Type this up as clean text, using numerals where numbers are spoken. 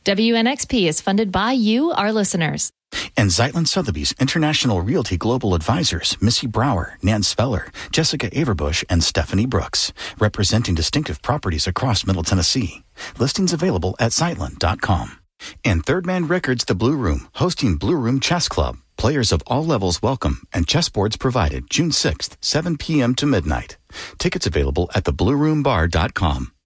WNXP is funded by you, our listeners. And Zeitlin Sotheby's International Realty Global Advisors, Missy Brower, Nan Speller, Jessica Averbush, and Stephanie Brooks, representing distinctive properties across Middle Tennessee. Listings available at Zeitlin.com. And Third Man Records The Blue Room, hosting Blue Room Chess Club. Players of all levels welcome, and chessboards provided June 6th, 7 p.m. to midnight. Tickets available at theblueroombar.com.